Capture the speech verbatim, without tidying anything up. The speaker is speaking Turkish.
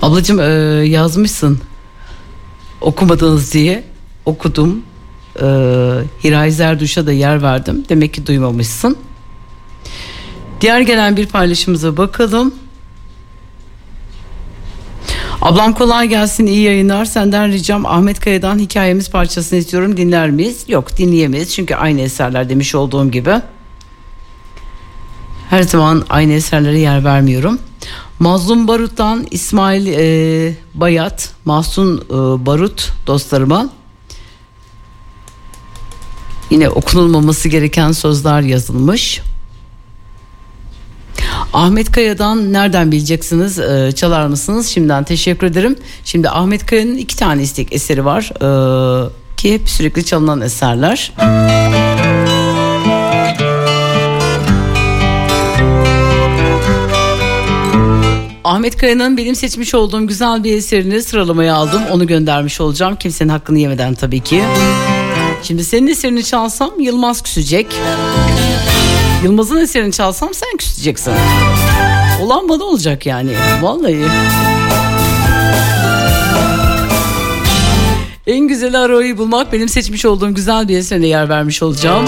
Ablacığım e, yazmışsın okumadınız diye. Okudum. e, Hiray Zerduş'a da yer verdim. Demek ki duymamışsın. Diğer gelen bir paylaşımıza bakalım. Ablam kolay gelsin, iyi yayınlar. Senden ricam Ahmet Kaya'dan Hikayemiz parçasını istiyorum, dinler miyiz? Yok, dinleyemeyiz çünkü aynı eserler demiş olduğum gibi. Her zaman aynı eserlere yer vermiyorum. Mazlum Barut'tan İsmail e, Bayat, Mahsun e, Barut dostlarıma yine okunulmaması gereken sözler yazılmış. Ahmet Kaya'dan nereden bileceksiniz, ee, çalar mısınız? Şimdiden teşekkür ederim. Şimdi Ahmet Kaya'nın iki tane istek eseri var ee, ki hep sürekli çalınan eserler. Ahmet Kaya'nın benim seçmiş olduğum güzel bir eserini sıralamaya aldım. Onu göndermiş olacağım. Kimsenin hakkını yemeden tabii ki. Şimdi senin eserini çalsam Yılmaz küsecek. Yılmaz'ın eserini çalsam sen küseceksin. Olan bana olacak yani. Vallahi. En güzeli arayı bulmak, benim seçmiş olduğum güzel bir eserine yer vermiş olacağım.